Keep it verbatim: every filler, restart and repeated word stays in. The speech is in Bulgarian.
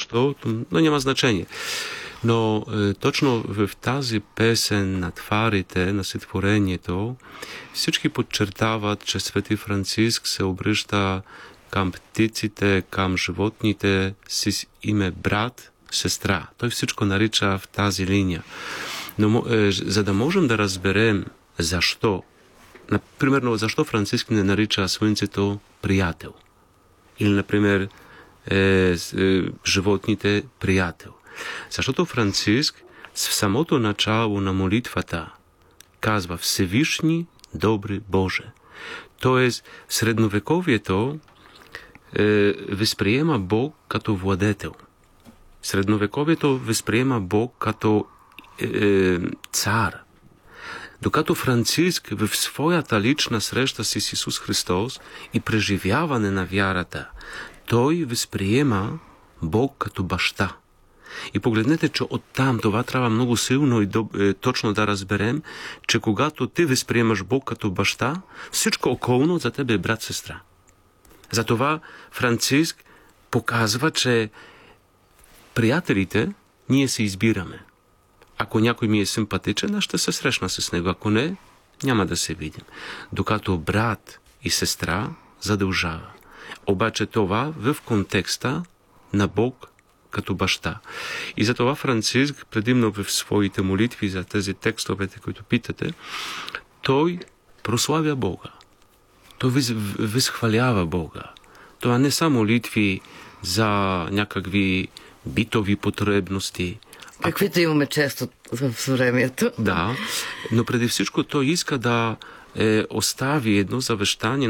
защо, но няма значение. Но е, точно в тази песен на тварите, на сътворението, всички подчертават, че Свети Франциск се обръща към птиците, към животните с име брат, сестра. Той всичко нарича в тази линия. Но е, за да можем да разберем защо, например, защо Франциск не нарича слънцето приятел, или, например, е, е, животните приятел. Защото Франциск в самото начало на молитвата казва Всевишни, добри Боже. Тоест, в средновековието е, възприема Бог като владетел. Средновековието възприема Бог като е, е, цар. Докато Франциск в своята лична среща с Исус Христос и преживяване на вярата, той възприема Бог като баща. И погледнете, че оттам това трябва много силно и доб... е, точно да разберем, че когато ти възприемаш Бог като баща, всичко околно за тебе е брат-сестра. Затова Франциск показва, че приятелите ние се избираме. Ако някой ми е симпатичен, аз ще се срещна с него. Ако не, няма да се видим. Докато брат и сестра задължава. Обаче това в контекста на Бог като баща. И затова Франциск, предимно в своите молитви за тези текстовете, които питате, той прославя Бога. Той възхвалява Бога. Това не са молитви за някакви битови потребности. Каквито имаме често в времето. Да, но преди всичко той иска да е, остави едно завещание